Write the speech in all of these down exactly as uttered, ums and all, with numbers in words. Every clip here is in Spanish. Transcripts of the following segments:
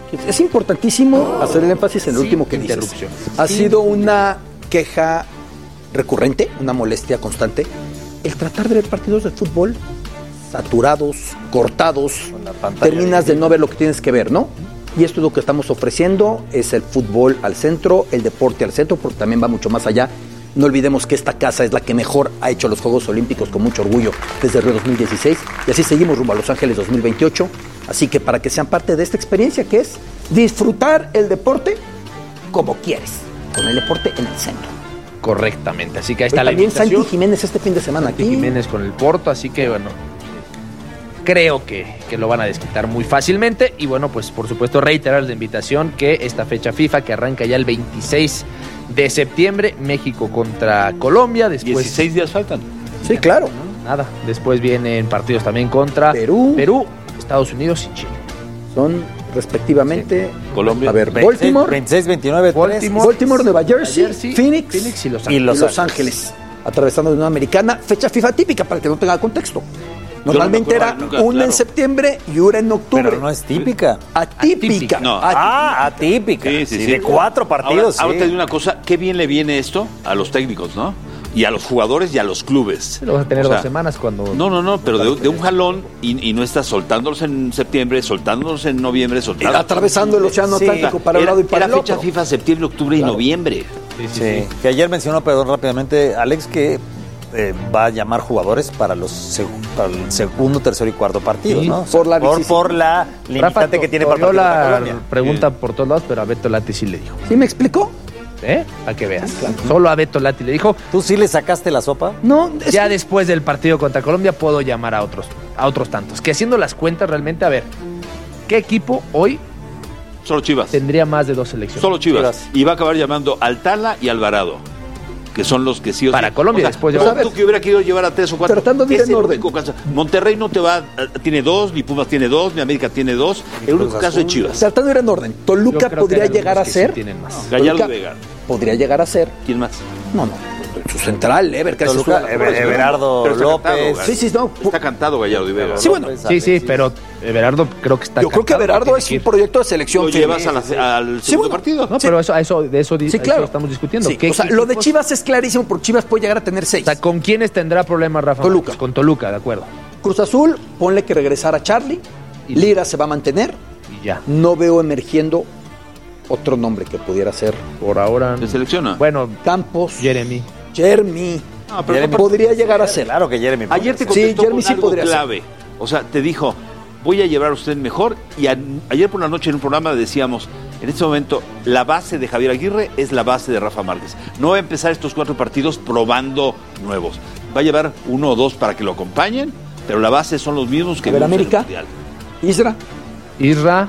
Es importantísimo hacer el énfasis en el Sí, último que dices. interrupción. Ha Sí. sido una queja recurrente, una molestia constante, el tratar de ver partidos de fútbol saturados, cortados, terminas de no ver lo que tienes que ver, ¿no? Y esto es lo que estamos ofreciendo, es el fútbol al centro, el deporte al centro, porque también va mucho más allá. No olvidemos que esta casa es la que mejor ha hecho los Juegos Olímpicos con mucho orgullo desde Río dos mil dieciséis, y así seguimos rumbo a Los Ángeles dos mil veintiocho. Así que para que sean parte de esta experiencia, que es disfrutar el deporte como quieres, con el deporte en el centro. Correctamente, así que ahí está Hoy la también invitación. Santi Jiménez este fin de semana Santi aquí. Jiménez con el Porto, así que bueno, creo que, que lo van a desquitar muy fácilmente. Y bueno, pues por supuesto reiterar la invitación que esta fecha FIFA que arranca ya el veintiséis de septiembre, México contra Colombia, después dieciséis días faltan. Sí, claro. nada, después vienen partidos también contra Perú, Perú, Estados Unidos y Chile. Son respectivamente, Colombia. a ver, veintiséis, Baltimore, veintiséis, veintinueve, Baltimore, Baltimore, Nueva Jersey, Jersey, Phoenix, Phoenix y Los y Ángeles. Los y Los Ángeles, atravesando de una americana, fecha FIFA típica para el que no tenga contexto. Normalmente Yo no me era acuerdo nunca, una claro. en septiembre y una en octubre. Pero no es típica. Atípica. No. Ah, atípica. Sí, sí, Sí, sí. de cuatro partidos. Ahora, ahora sí. te digo una cosa, qué bien le viene esto a los técnicos, ¿no? Y a los jugadores y a los clubes. Lo vas a tener O sea, dos semanas cuando... No, no, no, pero de, de un jalón y, y no estás soltándolos en septiembre, soltándolos en noviembre, soltándolos... Atravesando el océano Sí. Atlántico para un Era, lado y para era el fecha otro. FIFA septiembre, octubre y Claro. noviembre. Sí, que ayer mencionó, perdón, rápidamente, Alex, que eh, va a llamar jugadores para los seg- para el segundo, tercero y cuarto partidos, Sí, ¿no? por la por, vicisitud. por la limitante que tiene para el partido Toriola contra Colombia. pregunta por todos lados, pero a Beto Lati sí le dijo. ¿Sí me explicó? ¿Eh? Para que veas. Solo a Beto Lati le dijo. ¿Tú sí le sacaste la sopa? No, es Ya que- después del partido contra Colombia puedo llamar a otros, a otros tantos. Que haciendo las cuentas realmente, a ver, ¿qué equipo hoy Solo Chivas. tendría más de dos selecciones? Solo Chivas. Chivas. Y va a acabar llamando Altala y Alvarado, que son los que sí o Para sí- Colombia, o sea, después de- pon a ver, tú que hubiera querido llevar a tres o cuatro. tratando de ir Es en el orden. único caso. Monterrey no te va, eh, tiene dos, ni Pumas tiene dos, ni América tiene dos. El único Cruz caso es Azul. Chivas. Tratando de ir en orden. Yo Toluca creo que podría hay algunos llegar a que sí ser. tienen más. Gallardo Toluca y Vega. Podría llegar a ser. ¿Quién más? No, no. Su central, Ever, que Toluca, se sube a la Ever- jugada. Everardo Pero está López. cantado, Sí, sí, no. Está cantado Gallardo y Vega. Sí, bueno. Sí, sí, pero Everardo creo que está Yo creo que cantado, Everardo tiene es que un ir. proyecto de selección. Lo firme. llevas a la- al Sí, segundo bueno. partido. No, Sí. pero eso, eso, de eso, di- Sí, eso claro. estamos discutiendo. Sí, ¿Qué o sea, lo de equipos- Chivas es clarísimo, porque Chivas puede llegar a tener seis. O sea, ¿con quiénes tendrá problemas Rafa? Toluca. Márquez? Con Toluca, de acuerdo. Cruz Azul, ponle que regresara Charlie. Y- Lira se va a mantener. Y ya. No veo emergiendo otro nombre que pudiera ser Por ahora. ¿Se selecciona? Bueno, Campos, Jeremy. Jeremy. No, pero Jeremy- podría llegar a ser. Claro que Jeremy. Ayer te Sí, contestó Jeremy con sí algo podría ser. clave. O sea, te dijo, voy a llevar a usted mejor. Y a- ayer por la noche en un programa decíamos, en este momento, la base de Javier Aguirre es la base de Rafa Márquez. No va a empezar estos cuatro partidos probando nuevos. Va a llevar uno o dos para que lo acompañen, pero la base son los mismos que A ver, vimos en el América. Mundial. Isra. Isra.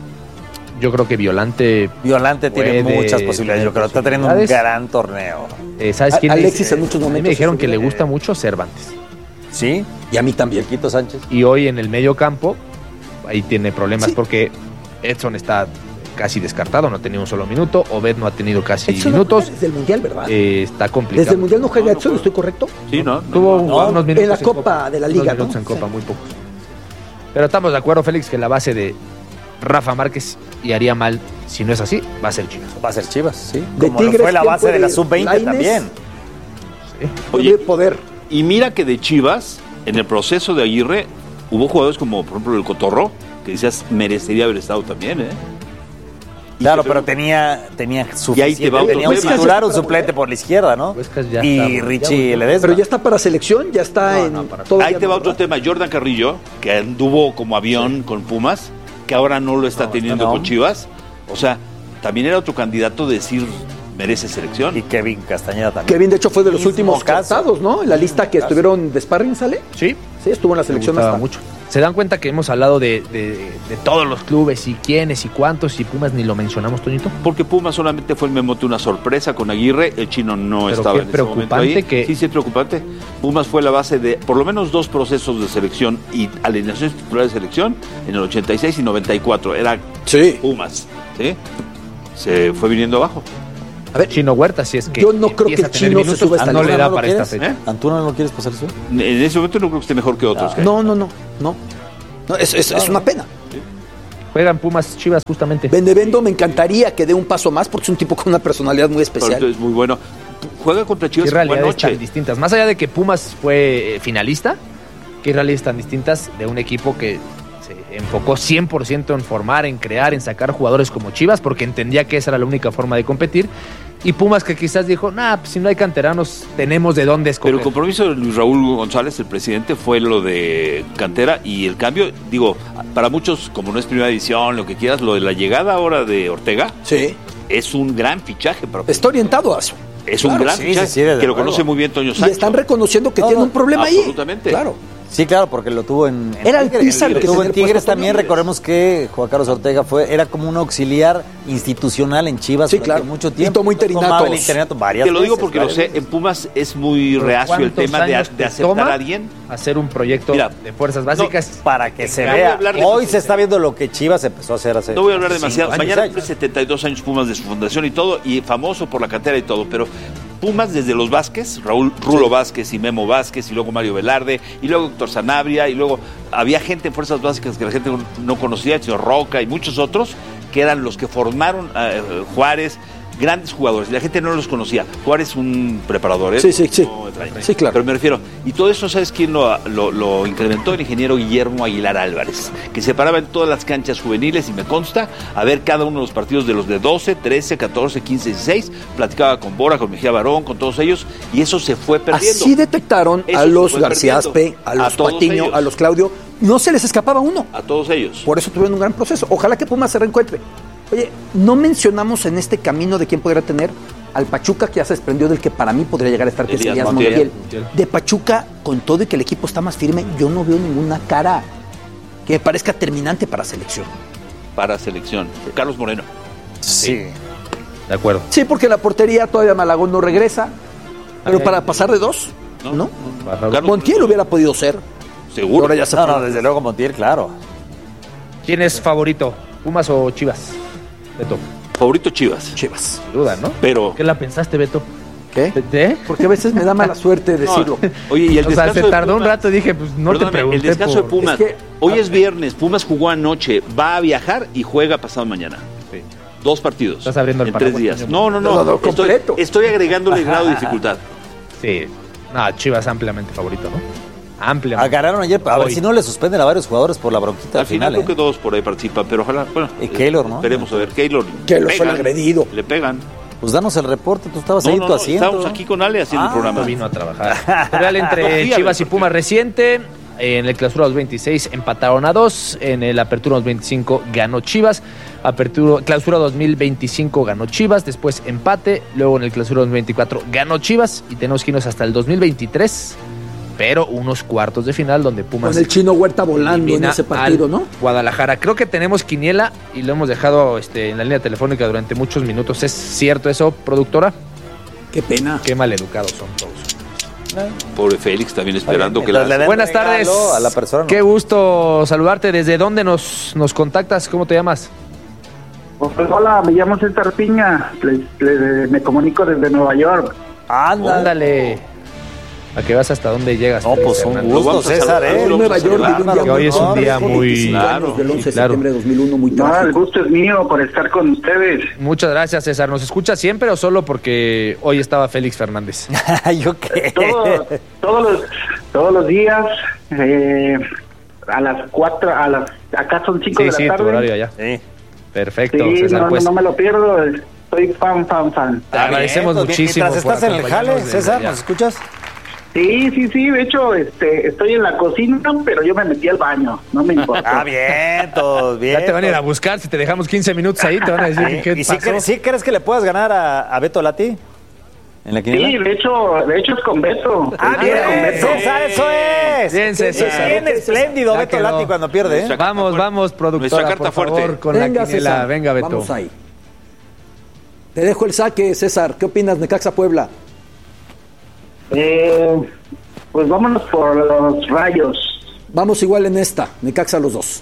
Yo creo que Violante. Violante tiene Puede muchas posibilidades. Yo creo que está teniendo un posibilidades. gran torneo. eh, ¿Sabes A- quién Alexis es? en muchos A mí momentos me dijeron estuvo que le bien. gusta mucho Cervantes. ¿Sí? Y a mí también. Quito Sánchez. Y hoy en el medio campo, ahí tiene problemas Sí. porque Edson está casi descartado, no ha tenido un solo minuto. Obed no ha tenido casi Edson no minutos. juega desde el Mundial, ¿verdad? Eh, está complicado. Desde el Mundial no juega No, no Edson, juega. ¿estoy correcto? Sí, ¿no? Tuvo No, unos minutos en la Copa de la Liga, unos minutos ¿no? en Copa, Sí. muy pocos. Pero estamos de acuerdo, Félix, que la base de Rafa Márquez, y haría mal si no es así, va a ser Chivas. Va a ser Chivas, sí. De Como lo Tigres, fue la ¿quién base de puede la ir? sub veinte Lainez. también. Oye, Puede poder. y mira que de Chivas, en el proceso de Aguirre, hubo jugadores como, por ejemplo, el Cotorro, que decías merecería haber estado también, ¿eh? Y Claro, que- pero tenía, tenía Y ahí suficiente. te va otro tenía un tema. titular, un suplente por la izquierda, ¿no? Huescas ya y está, Richie ya- Ledesma. Pero ya está para selección, ya está No, en no, para- todo. Ahí te va otro tema. Jordan Carrillo, que anduvo como avión con Pumas, que ahora no lo está No, teniendo no. con Chivas. O sea, también era otro candidato de decir merece selección. Y Kevin Castañeda también. Kevin, de hecho, fue de los Mismo últimos caso. casados, ¿no? En la lista que caso. estuvieron de sparring, ¿sale? Sí, Sí, estuvo en la me selección gustaba hasta. mucho. Se dan cuenta que hemos hablado de, de- de todos los clubes y quiénes y cuántos, y Pumas ni lo mencionamos, Toñito. Porque Pumas solamente fue el memote una sorpresa con Aguirre, el chino no Pero estaba qué en ese momento preocupante ahí. que- Sí, sí, es preocupante. Pumas fue la base de por lo menos dos procesos de selección y alineaciones titulares de selección en el ochenta y seis y noventa y cuatro. Era Sí. Pumas, ¿sí? Se fue viniendo abajo. A ver, Chino Huerta, si es que Yo no creo empieza que a tener Chino se minutos, suba a esta no le lista. da ¿No lo para esta quieres? fecha. ¿Antuna no lo quieres pasar eso? En ese momento no creo que esté mejor que otros. ¿eh? no, no, no, no. No, es, es, es una pena. Juegan Pumas Chivas justamente. Benevendo me encantaría que dé un paso más porque es un tipo con una personalidad muy especial. Es muy bueno. Juega contra Chivas. Qué realidades noche. tan distintas. Más allá de que Pumas fue finalista, qué realidades tan distintas de un equipo que se enfocó cien por ciento en formar, en crear, en sacar jugadores como Chivas, porque entendía que esa era la única forma de competir. Y Pumas que quizás dijo, nah, pues si no hay canteranos, tenemos de dónde escoger. Pero el compromiso de Luis Raúl González, el presidente, fue lo de cantera y el cambio, digo, para muchos, como no es primera edición, lo que quieras, lo de la llegada ahora de Ortega, sí, es un gran fichaje. Para Está orientado a eso. Es un claro, gran sí, fichaje, sí, sí, desde que lo luego. conoce muy bien Toño Sancho. Y están reconociendo que No, tiene no, un problema absolutamente. ahí. Claro. Sí, claro, porque lo tuvo en, en Era el Tigres. Pizarro Lo que tuvo tenía en el Tigres puesto también. con Recordemos que Juan Carlos Ortega fue era como un auxiliar institucional en Chivas Sí, durante claro. mucho Y tiempo. tomó interinatos. Tomaba el interinato varias Te lo digo veces, porque lo varias sé, veces. en Pumas es muy ¿Pero reacio el cuántos tema de, años de te aceptar toma a alguien. hacer un proyecto Mira, de fuerzas básicas? Para que se Voy a vea. hablar de- Hoy se está viendo lo que Chivas empezó a hacer hace No voy a hablar cinco demasiado. años, Mañana años. cumple setenta y dos años Pumas de su fundación y todo, y famoso por la cantera y todo, pero Pumas desde los Vázquez, Raúl Rulo Vázquez y Memo Vázquez, y luego Mario Velarde, y luego Héctor Sanabria, y luego había gente en fuerzas básicas que la gente no conocía, el señor Roca y muchos otros, que eran los que formaron a eh, Juárez, grandes jugadores, y la gente no los conocía. Juárez un preparador, ¿eh? Sí, sí, sí. No, Sí, claro. Pero me refiero, y todo eso, ¿sabes quién lo, lo, lo incrementó? El ingeniero Guillermo Aguilar Álvarez, que se paraba en todas las canchas juveniles, y me consta, a ver cada uno de los partidos de los de doce, trece, catorce, quince, dieciséis, platicaba con Bora, con Mejía Barón, con todos ellos, y eso se fue perdiendo. Así detectaron Eso a se los fue García perdiendo. Aspe, a los A todos Patiño, ellos. a los Claudio. No se les escapaba uno. A todos ellos. Por eso tuvieron un gran proceso. Ojalá que Pumas se reencuentre. Oye, no mencionamos en este camino de quién podría tener al Pachuca, que ya se desprendió del que para mí podría llegar a estar, que es Elías Elías Montiel. Montiel. De Pachuca, con todo y que el equipo está más firme, yo no veo ninguna cara que me parezca terminante para selección. Para selección. Carlos Moreno. Sí. De acuerdo. Sí, porque la portería todavía Malagón no regresa, pero para pasar de dos, ¿no? No. Carlos Montiel hubiera podido ser. Seguro. Ahora ya se No, fue. no, desde luego Montiel, claro. ¿Quién es favorito? ¿Pumas o Chivas? Beto. Favorito Chivas. Chivas. Sin duda, ¿no? Pero, ¿Qué la pensaste, Beto? ¿Qué? ¿Eh? Porque a veces me da mala suerte decirlo. oye, y el O sea, descanso se de tardó un Pumas- rato y dije, pues no Perdóname, te pregunté el descanso por- de Pumas. Es que- Hoy es viernes, Pumas jugó anoche, va a viajar y juega pasado mañana. Sí. Dos partidos. Estás abriendo el en tres paraguas, días. Toño. No, no, no. No, no, estoy, completo. estoy agregándole grado de dificultad. Sí. No, Chivas ampliamente favorito, ¿no? Ampliamente. Agarraron ayer, a ver Hoy. si no le suspenden a varios jugadores por la bronquita Al al final final. creo que ¿eh? dos por ahí participan, pero ojalá, bueno. Y Keylor, ¿no? Esperemos a ver, Keylor. Que lo le fue pegan, agredido. Le pegan. Pues danos el reporte, tú estabas No, ahí no, tu no, asiento. estábamos aquí con Ale haciendo Ah, el programa. No vino a trabajar. Real entre No fui a Chivas y ver, Pumas reciente. En el clausura dos mil veintiséis empataron a dos. En el apertura dos mil veinticinco ganó Chivas. Apertura, clausura dos mil veinticinco ganó Chivas. Después empate. Luego en el clausura dos mil veinticuatro ganó Chivas. Y tenemos que irnos hasta el dos mil veintitrés. Pero unos cuartos de final donde Pumas Con el Chino Huerta volando en elimina ese partido, al ¿no? Guadalajara. Creo que tenemos quiniela y lo hemos dejado este, en la línea telefónica durante muchos minutos. ¿Es cierto eso, productora? Qué pena. Qué maleducados son todos. Pobre Félix también esperando que Mientras le la... den Buenas regalo tardes. a la persona, ¿no? Qué gusto saludarte. ¿Desde dónde nos, nos contactas? ¿Cómo te llamas? Pues, hola, me llamo César Piña, le- le- me comunico desde Nueva York. Anda. Ándale. A que vas hasta dónde llegas. No, Félix pues un Hernández. Lo gusto, vamos a César, saludar, ¿eh? lo En vamos Nueva a York saludar. vive un día que hoy muy es un triste, día con muy- veinticinco Claro, años del once de claro. septiembre de dos mil uno, muy No, el trágico. gusto es mío por estar con ustedes. Muchas gracias, César. ¿Nos escuchas siempre o solo porque hoy estaba Félix Fernández? ¿Yo qué? Todo- todos, los, todos los días, eh, a las cuatro, a las, acá son cinco Sí, de la sí, tu tarde. horario allá. Sí. Perfecto, Sí, César. no, pues no, no me lo pierdo, soy fan, fan, fan. te agradecemos Bien, pues, muchísimo. Mientras por estás en el jale, acompañarnos desde César, allá. ¿nos escuchas? Sí, sí, sí, de hecho, este, estoy en la cocina, pero yo me metí al baño, no me importa. Ah, bien, todos bien. Ya te van a ir a buscar. Si te dejamos quince minutos ahí, te van a decir qué ¿Y si pasó. crees, sí crees que le puedas ganar a, a Beto Lati? ¿En la Sí, quiniela? de hecho, de hecho es con Beto. Ah, Sí, bien, con Beto. César, eso es. Bien, César. Bien espléndido Ya Beto quedó. Lati cuando pierde, ¿eh? Nuestra- Vamos, Nuestra vamos, productora, carta por fuerte. favor, con Venga, la quiniela. César. Venga, Beto. Vamos ahí. Te dejo el saque, César. ¿Qué opinas, Necaxa Puebla? Eh, pues vámonos por los Rayos. Vamos igual en esta. Necaxa los dos.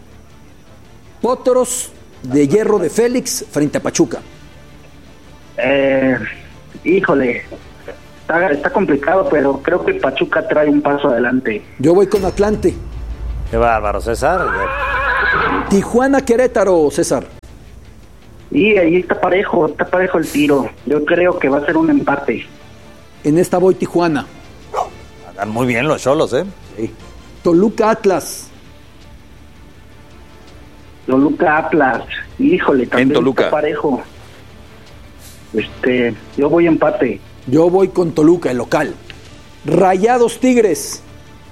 Potros de hierro de Félix frente a Pachuca. Eh, híjole, está, está complicado, pero creo que Pachuca trae un paso adelante. Yo voy con Atlante. Qué bárbaro, César. Tijuana, Querétaro, César. Y ahí está parejo, está parejo el tiro. Yo creo que va a ser un empate. En esta voy Tijuana. Andan muy bien los Xolos, ¿eh? Sí. Toluca, Atlas. Toluca, Atlas. Híjole, también En Toluca. está parejo. Este, yo voy empate. Yo voy con Toluca, el local. Rayados, Tigres.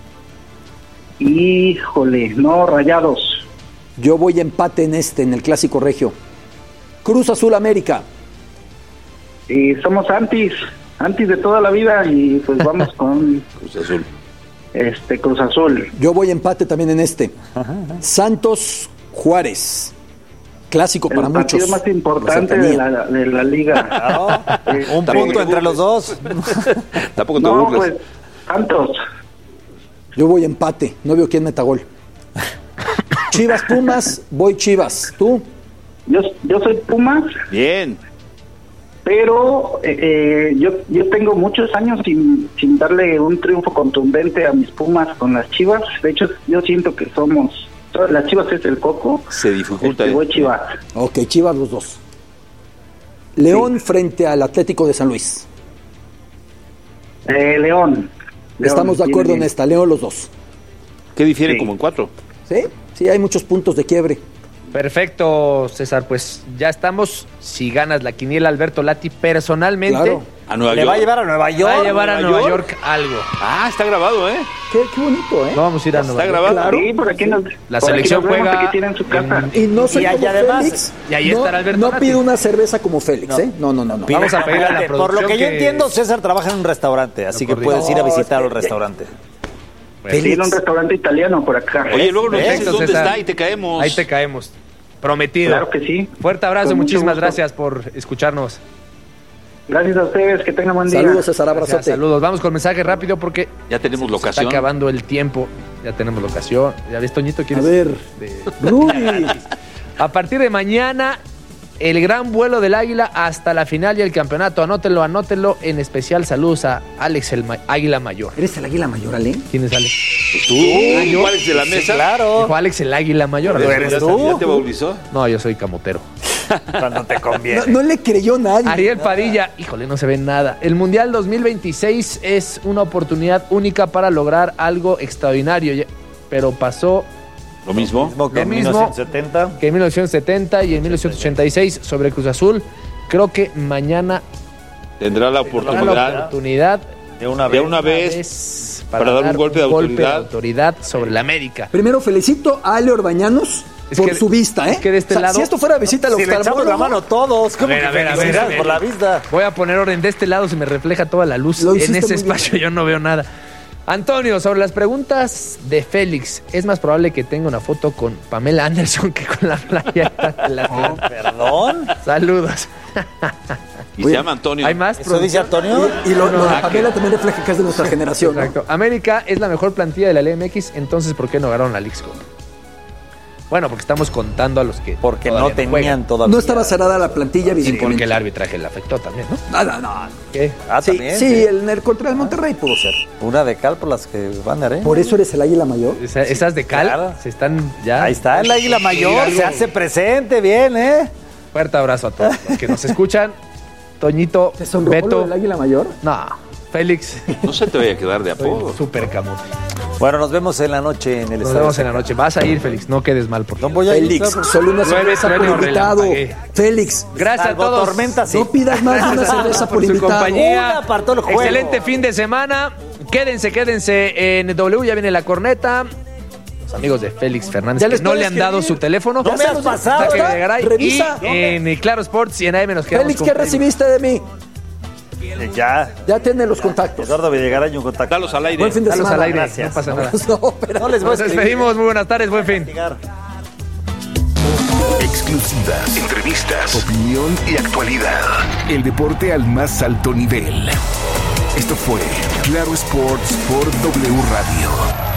Híjole, no, Rayados. Yo voy empate en este, en el Clásico Regio. Cruz Azul, América. Y somos antis, antis de toda la vida y pues vamos con Cruz Azul. este Cruz Azul. Yo voy empate también en este. Santos, Juárez. Clásico para El muchos. partido más importante La de cercanía. la, de la liga. Eh, Un Tampoco punto te entre burles. los dos. Tampoco te no, burles. pues, Santos. Yo voy empate. No veo quién meta gol. Chivas, Pumas. Voy Chivas. ¿Tú? Yo, yo soy Pumas, Bien. pero eh, eh, yo yo tengo muchos años sin, sin darle un triunfo contundente a mis Pumas con las Chivas. De hecho, yo siento que somos... Las Chivas es el coco. Se dificulta. Este, voy Chivas. Ok, Chivas los dos. León frente al Atlético de San Luis. Eh, León. León, Estamos de bien, acuerdo bien. en esta. León los dos. ¿Qué difiere Sí. como en cuatro? ¿Sí? Sí, hay muchos puntos de quiebre. Perfecto, César. Pues ya estamos. Si ganas la quiniela, Alberto Lati, personalmente Claro. A Nueva Le York. va a llevar a Nueva York. va a llevar a ¿Nueva Nueva York? York algo. Ah, está grabado, ¿eh? Qué, qué bonito, ¿eh? No vamos a ir a Nueva Está York. grabado. Claro. Sí, por aquí nos, La por aquí selección nos vemos, juega aquí tienen su casa. en- Y no soy Y como allá además- Félix. y ahí no, estará Alberto No Lati. pido una cerveza como Félix, ¿eh? No, no, no, no. Vamos a pedir a la Espérate, Por lo producción que yo que- entiendo, César trabaja en un restaurante, así que coordina. puedes ir a No, visitar el espérate. restaurante. Bueno, Sí, en un restaurante italiano por acá. Oye, luego nos dices perfecto, dónde César. está y te caemos. Ahí te caemos. Prometido. Claro que sí. Fuerte abrazo, Con mucho muchísimas gusto. gracias por escucharnos. Gracias a ustedes, que tengan buen día. Saludos, César, Gracias, abrazote. saludos. Vamos con mensaje rápido porque Ya tenemos se locación. está acabando el tiempo. Ya tenemos locación. ¿Ya ves, Toñito? A ¿Quieres? ver, De- Rudy. A partir de mañana, el gran vuelo del Águila hasta la final y el campeonato. Anótenlo, anótenlo. En especial, saludos a Alex el Ma- Águila Mayor. ¿Eres el águila mayor, Ale? ¿Quién es Alex? ¿Tú? ¿Cuál es de la mesa? Claro. Dijo Alex el Águila Mayor. A ver, ¿Eres ya tú? sabía. ¿Ya te bautizó? No, yo soy camotero. Cuando te conviene. No, no le creyó nadie. Ariel Padilla, híjole, no se ve nada. El Mundial dos mil veintiséis es una oportunidad única para lograr algo extraordinario, ya- pero pasó Lo mismo. Mismo que Lo en mismo. mil novecientos setenta. que en mil novecientos setenta y en mil novecientos ochenta y seis sobre Cruz Azul. Creo que mañana Tendrá la tendrá la oportunidad. oportunidad De una De vez. una vez. es para dar un golpe de autoridad. autoridad sobre la América. Primero felicito a Ale Orbañanos Es por que- su vista, ¿eh? es que de este O sea, lado- si esto fuera visita al Si le echamos la oftalmólogo, mano todos. ¿Cómo A ver, que a ver, a ver, felicidades a ver. por la vista? Voy a poner orden de este lado, se me refleja toda la luz. Lo En hiciste ese muy bien. espacio yo no veo nada. Antonio, sobre las preguntas de Félix, ¿es más probable que tenga una foto con Pamela Anderson que con la playa de la Atlanta? Perdón. Saludos. Y se llama Antonio. ¿Hay más? ¿Eso dice producción? Antonio? Y lo, lo de Ah, Pamela también refleja que es de nuestra generación, ¿no? Exacto. América es la mejor plantilla de la Liga M X, entonces ¿por qué no ganaron la Leagues Cup? Bueno, porque estamos contando a los que Porque no todavía tenían juegan. todavía. No estaba cerrada la plantilla, Y porque evidentemente. el arbitraje le afectó también, ¿no? No, no, no. ¿Qué? Ah, Sí, también. sí, el, el contra el Monterrey pudo ser. Una de cal por las que van de arena. Por eso eres el águila mayor. Esa- esas de cal claro. se están ya. Ahí está el águila mayor. algo. Se hace presente bien, ¿eh? Fuerte abrazo a todos los que nos escuchan. Toñito, ¿Te sonrojó lo Beto. del águila mayor? No, Félix. No se te vaya a quedar de apodo. Súper camote. Bueno, nos vemos en la noche en el Nos estadio. vemos en la noche. Vas a ir, Félix. No quedes mal, por No favor. voy a ir. Félix, claro. solo una Llueve, cerveza por truene o invitado. relámpague. Félix, Gracias a Salvo todos. tormenta, sí. no pidas más de una cerveza por, por su invitado. compañía. Una para todo el juego. Excelente fin de semana. Quédense, quédense en W. Ya viene la corneta. Los amigos de Félix Fernández Ya que les no le puedes han dado escribir. su teléfono. No me has pasado. Hasta que ¿Está? Videgaray. Revisa. Y en Claro Sports y en A M nos quedamos Félix, con ¿qué Félix. recibiste de mí? Eh, Ya. Ya tiene los contactos. Eduardo Videgaray, un contacto. Dalos al aire. Buen fin de Dalos semana. al aire. Gracias. No pasa nada. No, pero No les voy a Nos escribir. despedimos. Muy buenas tardes. Buen fin. Exclusivas, entrevistas, opinión y actualidad. El deporte al más alto nivel. Esto fue Claro Sports por W Radio.